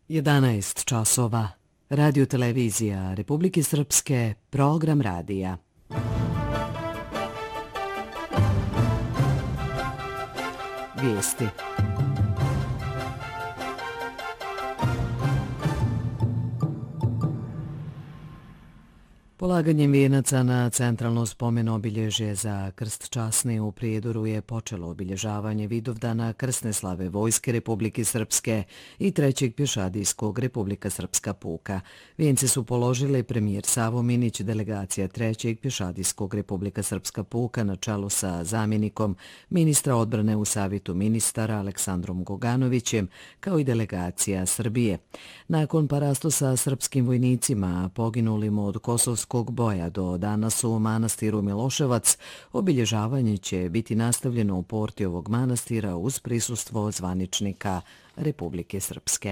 11 časova. Radio televizija Republike Srpske, program radija. Vijesti. Polaganjem vijenaca na centralno spomen obilježje za krst časni u Prijedoru je počelo obilježavanje Vidovdana krsne slave Vojske Republike Srpske i 3. pješadijskog Republika Srpska puka. Vijence su položili premijer Savo Minić, delegacija 3. pješadijskog Republika Srpska puka na čelu sa zamjenikom ministra odbrane u Savjetu ministara Aleksandrom Goganovićem, kao i delegacija Srbije. Nakon parastosa srpskim vojnicima poginulim od Kosovskog boja do danas u manastiru Miloševac, obilježavanje će biti nastavljeno u porti ovog manastira uz prisustvo zvaničnika Republike Srpske.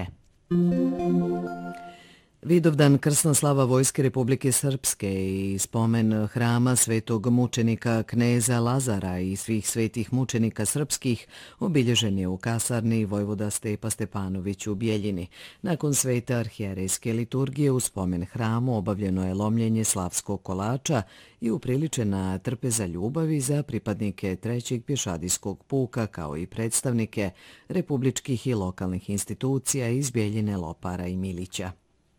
Vidovdan krsna slava Vojske Republike Srpske i spomen hrama svetog mučenika kneza Lazara i svih svetih mučenika srpskih obilježen je u kasarni vojvoda Stepa Stepanović u Bijeljini. Nakon svete arhijerejske liturgije u spomen hramu obavljeno je lomljenje slavskog kolača i upriličena trpeza ljubavi za pripadnike 3. pješadijskog puka kao i predstavnike republičkih i lokalnih institucija iz Bijeljine, Lopara i Milića.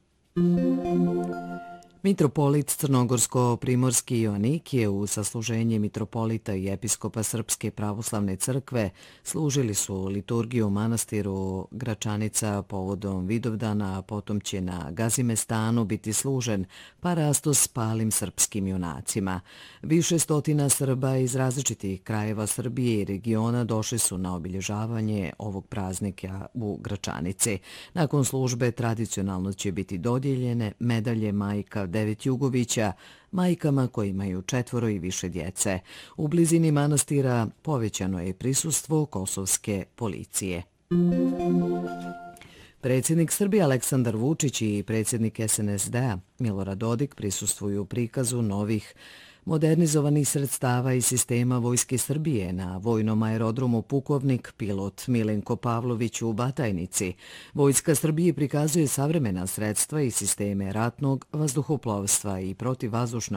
Mitropolit Crnogorsko-Primorski Joanikije u sasluženje mitropolita i episkopa Srpske pravoslavne crkve služili su liturgiju u manastiru Gračanica povodom Vidovdana, a potom će na Gazimestanu biti služen parastos s palim srpskim junacima. Više stotina Srba iz različitih krajeva Srbije i regiona došli su na obilježavanje ovog praznika u Gračanici. Nakon službe tradicionalno će biti dodijeljene medalje majka 9 Jugovića, majkama koji imaju 4 i više djece. U blizini manastira povećano je prisustvo kosovske policije. Predsjednik Srbije Aleksandar Vučić i predsjednik SNSD-a Milorad Dodik prisustvuju prikazu novih modernizovanih sredstava i sistema Vojske Srbije na vojnom aerodromu Pukovnik pilot Milenko Pavlović u Batajnici. Vojska Srbije prikazuje savremena sredstva i sisteme ratnog vazduhoplovstva i protivvazdušne